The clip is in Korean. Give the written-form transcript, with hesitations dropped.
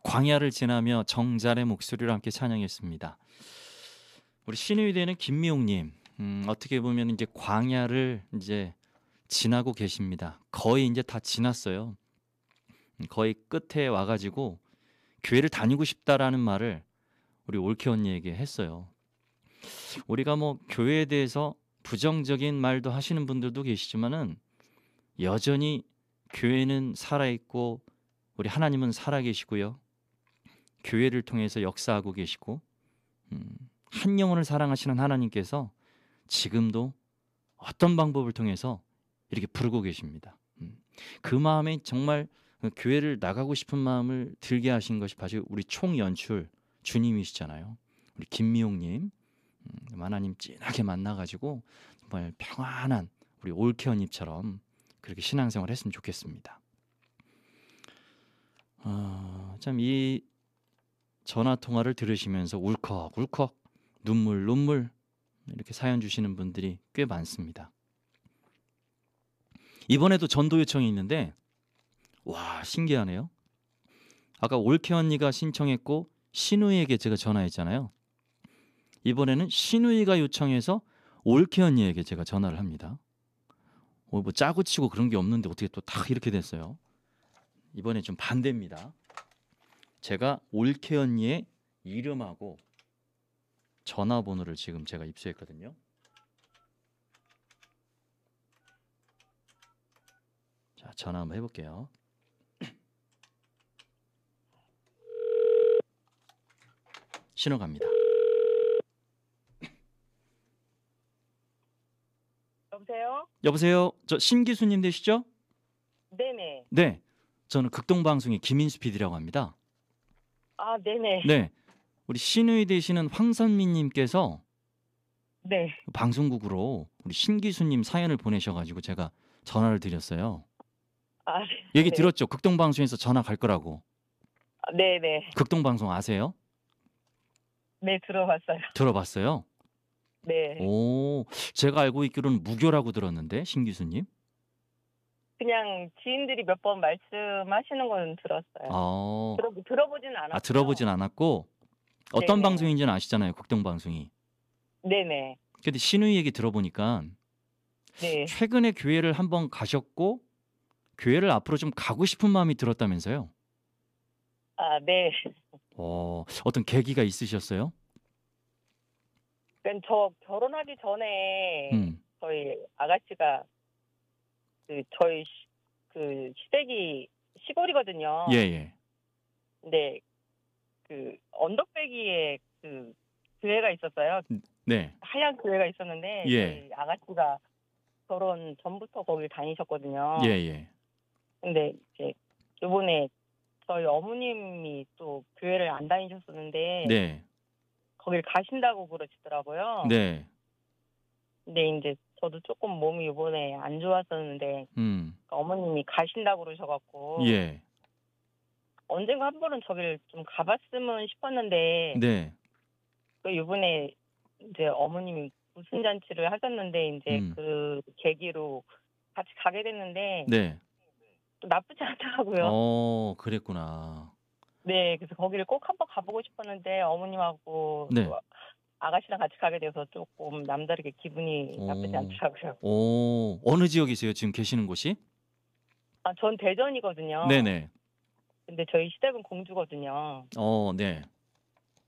광야를 지나며 정잘의 목소리로 함께 찬양했습니다. 우리 신의대는 김미옥님, 어떻게 보면 이제 광야를 이제 지나고 계십니다. 거의 이제 다 지났어요. 거의 끝에 와가지고 교회를 다니고 싶다라는 말을 우리 올케 언니에게 했어요. 우리가 뭐 교회에 대해서 부정적인 말도 하시는 분들도 계시지만은 여전히 교회는 살아있고 우리 하나님은 살아계시고요. 교회를 통해서 역사하고 계시고 한 영혼을 사랑하시는 하나님께서 지금도 어떤 방법을 통해서 이렇게 부르고 계십니다. 그 마음에 정말 교회를 나가고 싶은 마음을 들게 하신 것이 바로 우리 총연출 주님이시잖아요. 우리 김미용님, 하나님 진하게 만나가지고 정말 평안한 우리 올케언님처럼 그렇게 신앙생활 했으면 좋겠습니다. 참 이 전화 통화를 들으시면서 울컥울컥 눈물 이렇게 사연 주시는 분들이 꽤 많습니다. 이번에도 전도 요청이 있는데 와 신기하네요. 아까 올케 언니가 신청했고 신우이에게 제가 전화했잖아요. 이번에는 신우이가 요청해서 올케 언니에게 제가 전화를 합니다. 뭐 짜고 치고 그런 게 없는데 어떻게 또 다 이렇게 됐어요. 이번에 좀 반대입니다. 제가 올케 언니의 이름하고 전화번호를 지금 제가 입수했거든요. 자, 전화 한번 해볼게요. 신호 갑니다. 여보세요? 여보세요? 저 신기수님 되시죠? 네네. 네. 저는 극동방송의 김인수 PD라고 합니다. 아, 네네. 네. 우리 신의 되시는 황선미님께서 네. 방송국으로 우리 신기수님 사연을 보내셔가지고 제가 전화를 드렸어요. 아, 얘기 네. 들었죠? 극동방송에서 전화 갈 거라고. 아, 네네. 극동방송 아세요? 네, 들어봤어요. 들어봤어요? 네. 오, 제가 알고 있기로는 무교라고 들었는데 신기수님? 그냥 지인들이 몇 번 말씀하시는 건 들었어요. 들어보진 않았어요. 들어보진 않았고 어떤 네네. 방송인지는 아시잖아요. 극동방송이. 네네. 근데 신의 얘기 들어보니까 네. 최근에 교회를 한번 가셨고 교회를 앞으로 좀 가고 싶은 마음이 들었다면서요? 아, 네. 어떤 계기가 있으셨어요? 그러니까 저 결혼하기 전에 저희 아가씨가 저희 시댁이 시골이거든요. 예. 근데 언덕배기에 교회가 있었어요. 네. 하얀 교회가 있었는데 예. 저희 아가씨가 결혼 전부터 거길 다니셨거든요. 예. 근데 이제 이번에 저희 어머님이 또 교회를 안 다니셨었는데 네. 거길 가신다고 그러시더라고요. 네. 근데 이제 저도 조금 몸이 이번에 안 좋았었는데 어머님이 가신다고 그러셔갖고 예. 언젠가 한 번은 저기를 좀 가봤으면 싶었는데 네. 이번에 이제 어머님이 무슨 잔치를 하셨는데 이제 그 계기로 같이 가게 됐는데 네. 또 나쁘지 않더라고요. 그랬구나. 네, 그래서 거기를 꼭 한번 가보고 싶었는데 어머님하고 네. 또 아가씨랑 같이 가게 돼서 조금 남다르게 기분이 나쁘지 않더라고요. 어느 지역이세요? 지금 계시는 곳이? 아, 전 대전이거든요. 네네. 근데 저희 시댁은 공주거든요. 네.